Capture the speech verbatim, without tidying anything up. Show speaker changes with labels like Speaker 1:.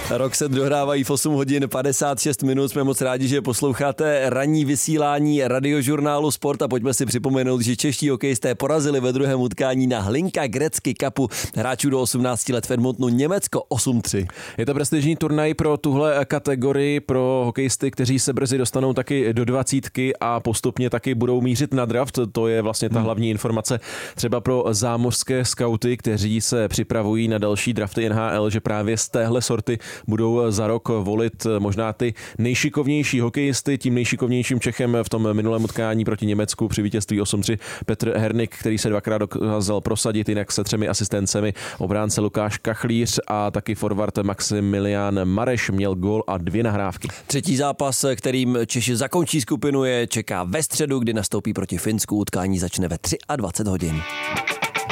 Speaker 1: Rok se dohrávají v osm hodin padesát šest minut. Jsme moc rádi, že posloucháte ranní vysílání radiožurnálu Sport a pojďme si připomenout, že čeští hokejisté porazili ve druhém utkání na Hlinka Gretzky Cupu hráčů do osmnácti let v Edmontonu Německo osm tři.
Speaker 2: Je to prestižní turnaj pro tuhle kategorii, pro hokejisty, kteří se brzy dostanou taky do dvacítky a postupně taky budou mířit na draft. To je vlastně ta hlavní informace třeba pro zámořské skauty, kteří se připravují na další drafty N H L, že právě z téhle sorty budou za rok volit možná ty nejšikovnější hokejisty. Tím nejšikovnějším Čechem v tom minulém utkání proti Německu při vítězství osm tři Petr Hernik, který se dvakrát dokázal prosadit, jinak se třemi asistencemi obránce Lukáš Kachlíř a taky forward Maximilián Mareš měl gól a dvě nahrávky.
Speaker 1: Třetí zápas, kterým Češi zakončí skupinu, je čeká ve středu, kdy nastoupí proti Finsku. Utkání začne ve dvacet tři hodin.